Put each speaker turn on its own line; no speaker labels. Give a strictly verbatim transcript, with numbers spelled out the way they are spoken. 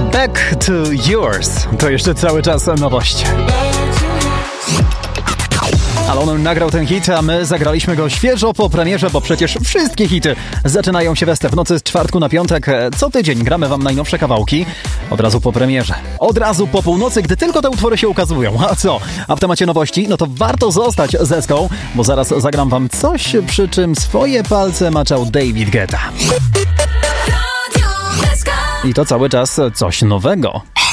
Back to Yours. To jeszcze cały czas nowość. Ale on nagrał ten hit, a my zagraliśmy go świeżo po premierze, bo przecież wszystkie hity zaczynają się w nocy z czwartku na piątek. Co tydzień gramy wam najnowsze kawałki od razu po premierze. Od razu po północy, gdy tylko te utwory się ukazują. A co? A w temacie nowości? No to warto zostać z Eską, bo zaraz zagram wam coś, przy czym swoje palce maczał David Guetta. I to cały czas coś nowego.